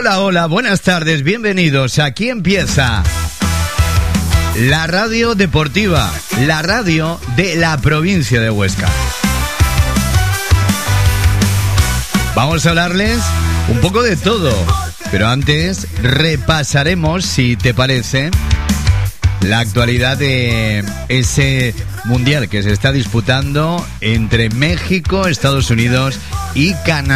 Hola, hola, buenas tardes, bienvenidos. Aquí empieza la radio deportiva, la radio de la provincia de Huesca. Vamos a hablarles un poco de todo, pero antes repasaremos, si te parece, la actualidad de ese mundial que se está disputando entre México, Estados Unidos y Canadá.